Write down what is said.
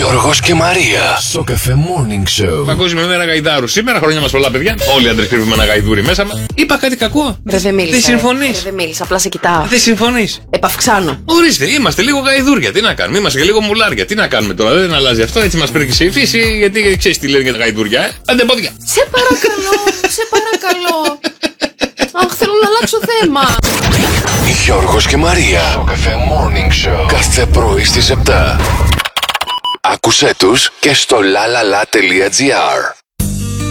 Γιώργος και Μαρία στο Cafe Morning Show. Παγκόσμια μέρα γαϊδάρου. Σήμερα χρόνια μας πολλά, παιδιά. Όλοι οι άντρες κρύβουμε ένα γαϊδούρι μέσα μας. Είπα κάτι κακό. Δεν μίλησα. Δεν συμφωνείς. Δεν μίλησα, απλά σε κοιτάω. Δεν συμφωνείς. Επαυξάνω. Ορίστε, είμαστε λίγο γαϊδούρια. Τι να κάνουμε, είμαστε και λίγο μουλάρια. Τι να κάνουμε τώρα, δεν αλλάζει αυτό. Έτσι μας πήρξε η φύση, γιατί ξέρεις τι λένε για τα γαϊδούρια, Άντε πόδια. Σε παρακαλώ, σε παρακαλώ. Αχ, θέλω να αλλάξω θέμα. Γιώργος και Μαρία στο Cafe Morning Show. Κάθε πρωί στις 7. Άκουσέ τους και στο lalala.gr.